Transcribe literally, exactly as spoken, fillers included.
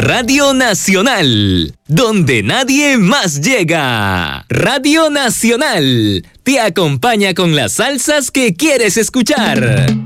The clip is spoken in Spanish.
Radio Nacional, donde nadie más llega. Radio Nacional te acompaña con las salsas que quieres escuchar.